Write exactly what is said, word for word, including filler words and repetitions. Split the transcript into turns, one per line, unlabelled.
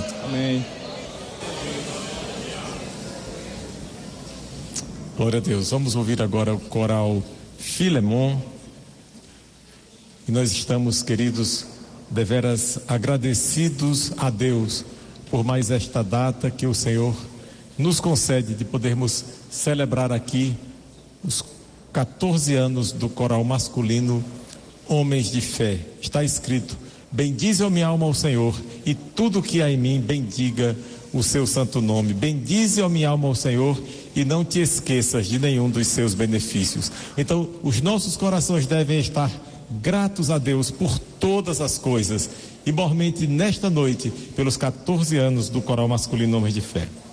momento.
Amém.
Glória a Deus. Vamos ouvir agora o coral Filemon. E nós estamos, queridos, deveras agradecidos a Deus por mais esta data que o Senhor nos concede de podermos celebrar aqui os quatorze anos do coral masculino Homens de Fé. Está escrito: bendize a minha alma ao Senhor, e tudo que há em mim bendiga o seu santo nome. Bendize a minha alma ao Senhor, e não te esqueças de nenhum dos seus benefícios. Então, os nossos corações devem estar gratos a Deus por todas as coisas, e mormente nesta noite pelos quatorze anos do coral masculino Homens de Fé.